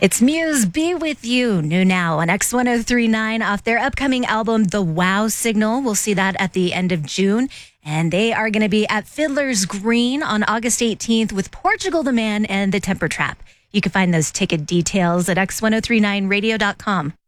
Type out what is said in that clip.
It's Muse, Be With You, new now on X1039 off their upcoming album, The Wow Signal. We'll see that at the end of June. And they are going to be at Fiddler's Green on August 18th with Portugal the Man and The Temper Trap. You can find those ticket details at X1039radio.com.